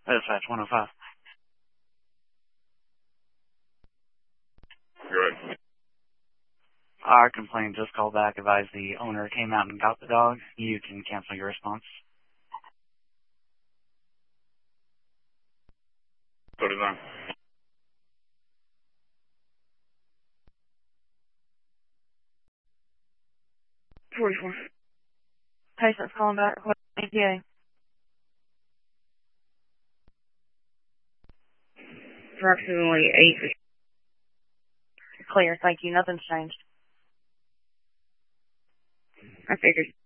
Dispatch 105. Good. Our complaint just called back, advised the owner came out and got the dog. You can cancel your response. 39. 44. Patient's calling back. What ETA? Approximately 8. Clear, thank you. Nothing's changed. I figured.